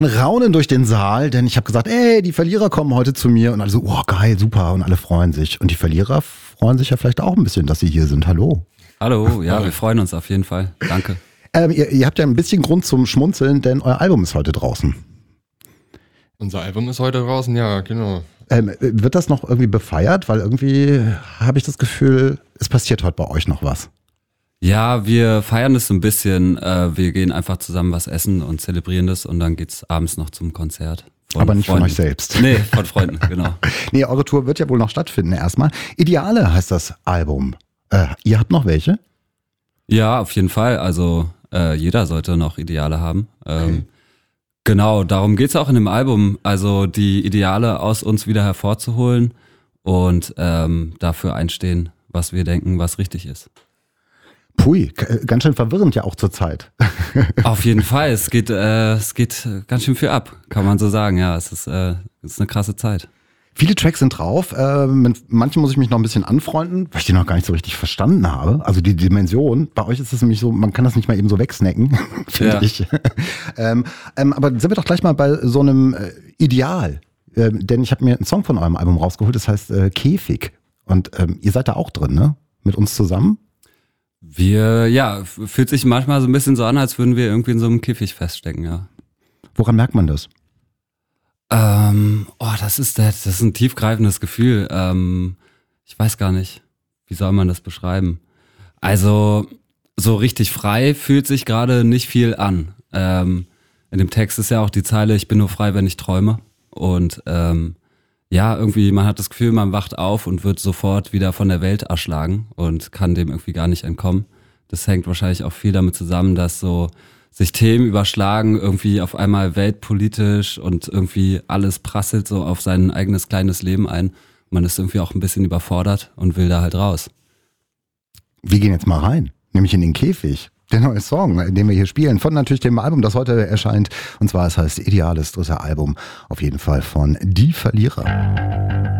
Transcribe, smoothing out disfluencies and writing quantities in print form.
Raunen durch den Saal, denn ich habe gesagt, ey, die Verlierer kommen heute zu mir und alle so, oh geil, super und alle freuen sich. Und die Verlierer freuen sich ja vielleicht auch ein bisschen, dass sie hier sind. Hallo. Hallo, ja, wir freuen uns auf jeden Fall. Danke. Ihr habt ja ein bisschen Grund zum Schmunzeln, denn euer Album ist heute draußen. Unser Album ist heute draußen, ja, genau. Wird das noch irgendwie befeiert? Weil irgendwie habe ich das Gefühl, es passiert heute bei euch noch was. Ja, wir feiern das so ein bisschen. Wir gehen einfach zusammen was essen und zelebrieren das und dann geht's abends noch zum Konzert. Aber nicht Freunden. von euch selbst. Nee, von Freunden, genau. Nee, eure Tour wird ja wohl noch stattfinden erstmal. Ideale heißt das Album. Ihr habt noch welche? Ja, auf jeden Fall. Also jeder sollte noch Ideale haben. Okay. Genau, darum geht's auch in dem Album. Also die Ideale aus uns wieder hervorzuholen und dafür einstehen, was wir denken, was richtig ist. Pui, ganz schön verwirrend ja auch zur Zeit. Auf jeden Fall, es geht ganz schön viel ab, kann man so sagen. Ja, es ist eine krasse Zeit. Viele Tracks sind drauf. Mit manchen muss ich mich noch ein bisschen anfreunden, weil ich die noch gar nicht so richtig verstanden habe. Also die Dimension. Bei euch ist es nämlich so, man kann das nicht mal eben so wegsnacken, finde ich. Aber sind wir doch gleich mal bei so einem Ideal. Denn ich habe mir einen Song von eurem Album rausgeholt, das heißt Käfig. Und ihr seid da auch drin, ne? Mit uns zusammen? Fühlt sich manchmal so ein bisschen so an, als würden wir irgendwie in so einem Käfig feststecken, ja. Woran merkt man das? Das ist ein tiefgreifendes Gefühl. Ich weiß gar nicht, wie soll man das beschreiben? Also, so richtig frei fühlt sich gerade nicht viel an. In dem Text ist ja auch die Zeile, ich bin nur frei, wenn ich träume. Und irgendwie, man hat das Gefühl, man wacht auf und wird sofort wieder von der Welt erschlagen und kann dem irgendwie gar nicht entkommen. Das hängt wahrscheinlich auch viel damit zusammen, dass so sich Themen überschlagen, irgendwie auf einmal weltpolitisch und irgendwie alles prasselt so auf sein eigenes kleines Leben ein. Man ist irgendwie auch ein bisschen überfordert und will da halt raus. Wir gehen jetzt mal rein, nämlich in den Käfig. Der neue Song, den wir hier spielen, von natürlich dem Album, das heute erscheint. Und zwar, es heißt Ideales, dritte Album, auf jeden Fall von Die Verlierer.